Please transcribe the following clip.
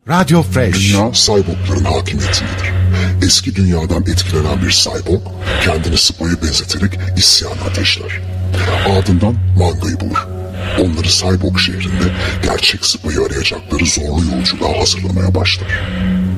Radyo Fresh. Dünya cyborgların hakimiyetindedir. Eski dünyadan etkilenen bir cyborg kendini Spo'ya benzeterek isyanı ateşler. Ardından Manga'yı bulur. Onları cyborg şehrinde gerçek Spo'yu arayacakları zorlu yolculuğa hazırlamaya başlar.